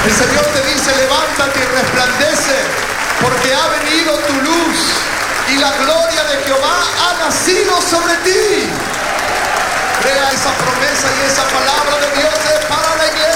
El Señor te dice: levántate y resplandece, porque ha venido tu luz y la gloria de Jehová ha nacido sobre ti. Crea esa promesa y esa palabra de Dios